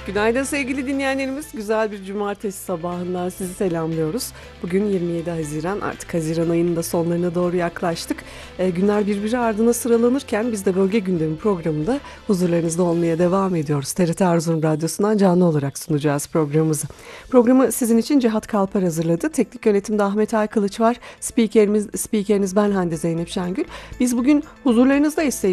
Günaydın sevgili dinleyenlerimiz. Güzel bir cumartesi sabahından sizi selamlıyoruz. Bugün 27 Haziran, artık Haziran ayının da sonlarına doğru yaklaştık. Günler birbiri ardına sıralanırken biz de Bölge Gündemi programında huzurlarınızda olmaya devam ediyoruz. TRT Erzurum Radyosu'ndan canlı olarak sunacağız programımızı. Programı sizin için Cihat Kalpar hazırladı. Teknik yönetimde Ahmet Aykılıç var. Spikeriniz ben Hande Zeynep Şengül. Biz bugün huzurlarınızdayız sevgili